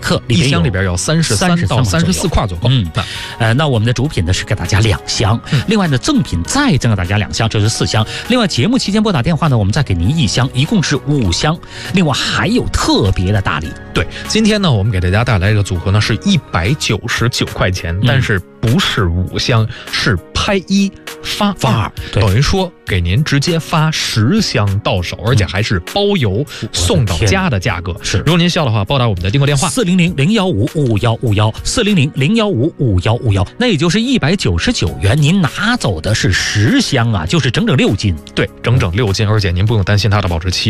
克， 一箱里边有33到34块左右。 那我们的主品呢是给大家2箱，另外呢赠品再赠给大家2箱，这是4箱。另外节目期间拨打电话呢，我们再给您1箱，一共是5箱。另外还有特别的大礼。 对，今天呢我们给大家带来这个组合呢是199块钱，但是不是5箱，是拍1发2，等于说给您直接发10箱到手，而且还是包邮送到家的价格。 是， 如果您需要的话，拨打我们的订购电话 400-015-5151，400-015-5151，那也就是199元，您拿走的是10箱啊，就是整整6斤。 对，整整6斤，而且您不用担心它的保质期。